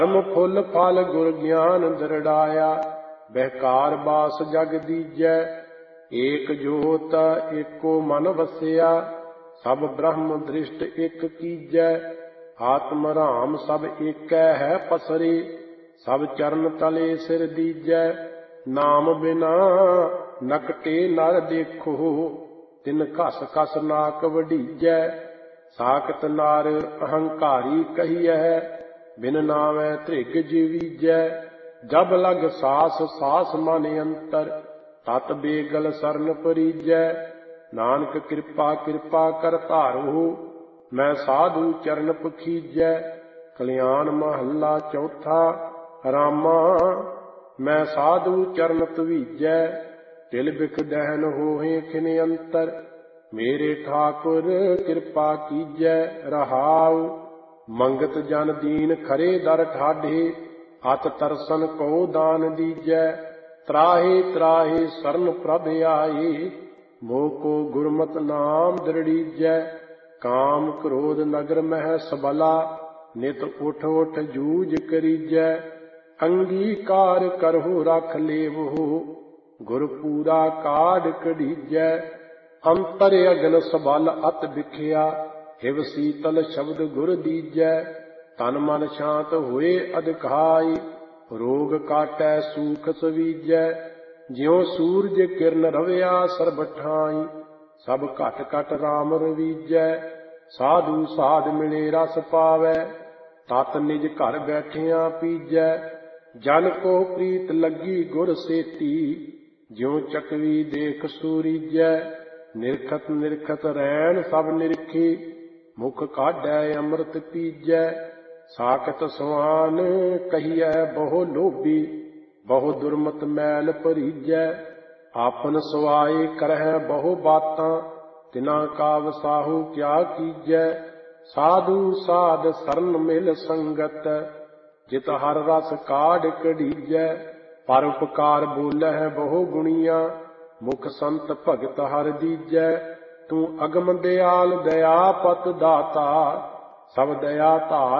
ਧਰਮ ਫੁੱਲ ਫਲ ਗੁਰ ਗਿਆਨ ਦਰੜਾਇਆ, ਬਹਿਕਾਰ ਬਾਸ ਜਗ ਦੀਜੈ। ਏਕ ਜੋਤ ਏਕੋ ਮਨ ਵਸਿਆ, ਸਭ ਬ੍ਰਹਮ ਦ੍ਰਿਸ਼ਟ ਇਕ ਕੀਜੈ। ਆਤਮ ਰਾਮ ਸਭ ਏਕੈ ਹੈ ਪਸਰੇ, ਸਭ ਚਰਨ ਤਲੇ ਸਿਰ ਦੀਜੈ। ਨਾਮ ਬਿਨਾ ਨਕਟੇ ਨਰ ਦੇਖੋ, ਤਿਨ ਘਸ ਘਸ ਨਾਕ ਵਢੀਜੈ। ਸਾਖਤ ਨਰ ਅਹੰਕਾਰੀ ਕਹੀਐ, ਬਿਨ ਨਾਵੈ ਧ੍ਰਿਗ ਜੀਵੀਜੈ। ਜਬ ਲਗ ਸਾਸ ਸਾਸ ਮਨ ਅੰਤਰ, ਤਤ ਬੇਗਲ ਸਰਨ ਪਰੀਜੈ। ਨਾਨਕ ਕਿਰਪਾ ਕਿਰਪਾ ਕਰ ਧਾਰੋ, ਮੈਂ ਸਾਧੂ ਚਰਨ ਪਖੀਜੈ। ਕਲਿਆਣ ਮਹੱਲਾ ਚੌਥਾ। ਰਾਮਾ ਮੈਂ ਸਾਧੂ ਚਰਨ ਧਵੀਜੈ, ਤਿਲ ਬਿਖ ਦਹਿਨ ਹੋਏ ਖਿਨ ਅੰਤਰ। ਮੇਰੇ ਠਾਕੁਰ ਕਿਰਪਾ ਕੀਜੈ। ਰਹਾਉ ਮੰਗਤ ਜਨ ਦੀਨ ਖਰੇ ਦਰ ਠਾਢੇ, ਅਤ ਤਰਸਨ ਕੋ ਦਾਨ ਦੀਜੈ। ਤਰਾਹੇ ਤਰਾਹੇ ਸਰਨ ਪ੍ਰਭ ਆਏ, ਮੋਹ ਕੋ ਗੁਰਮਤਿ ਨਾਮ ਦ੍ਰਿੜੀਜੈ। ਕਾਮ ਕ੍ਰੋਧ ਨਗਰ ਮਹਿ ਸਬਲਾ, ਨਿਤ ਉਠ ਉਠ ਜੂਝ ਕਰੀਜੈ। ਅੰਗੀਕਾਰ ਕਰਹੁ ਰਖ ਲੇਵਹੁ, ਗੁਰ ਪੂਰਾ ਕਾਢ ਕਢੀਜੈ। ਅੰਤਰ ਅਗਨ ਸਬਲ ਅਤ ਬਿਖਿਆ, ਹਿਵ ਸੀਤਲ ਸ਼ਬਦ ਗੁਰ ਦੀਜੈ। ਤਨ ਮਨ ਸ਼ਾਂਤ ਹੋਏ ਅਧਿਕਾਈ, ਰੋਗ ਕਾਟੈ ਸੂਖ ਸਵੀਜੈ। ਜਿਉ ਸੂਰਜ ਕਿਰਨ ਰਵਿਆ ਸਰਬ ਠਾਈ, ਸਭ ਘਟ ਘਟ ਰਾਮ ਰਵੀਜੈ। ਸਾਧੂ ਸਾਧ ਮਿਲੇ ਰਸ ਪਾਵੈ, ਤਤ ਨਿਜ ਘਰ ਬੈਠਿਆਂ ਪੀਜੈ। ਜਨ ਕੋ ਪ੍ਰੀਤ ਲੱਗੀ ਗੁਰ ਸੇਤੀ, ਜਿਉ ਚਕਵੀ ਦੇਖ ਸੂਰੀਜੈ। ਨਿਰਖਤ ਨਿਰਖਤ ਰੈਣ ਸਭ ਨਿਰਖੀ, ਮੁਖ ਕਾਢੈ ਅੰਮ੍ਰਿਤ ਪੀਜੈ। ਸਾਖਤ ਸਵਾਨ ਕਹੀਐ ਬਹੁ ਲੋਭੀ, ਬਹੁ ਦੁਰਮਤ ਮੈਲ ਭਰੀਜੈ। ਆਪਨ ਸਵਾਏ ਕਰਹਿ ਬਹੁ ਬਾਤਾਂ, ਤਿਨਾ ਕਾ ਵਸਾਹੂ ਕਿਆ ਕੀਜੈ। ਸਾਧੂ ਸਾਧ ਸਰਨ ਮਿਲ ਸੰਗਤ, ਜਿਤ ਹਰ ਰਸ ਕਾਢ ਕਢੀਜੈ। ਪਰ ਉਪਕਾਰ ਬੋਲਹਿ ਬਹੁ ਗੁਣੀਆਂ, ਮੁਖ ਸੰਤ ਭਗਤ ਹਰ ਦੀਜੈ। ਤੂੰ ਅਗਮ ਦਿਆਲ ਦਇਆ ਪਤ ਦਾਤਾ, ਸਭ ਦਇਆ ਧਾਰ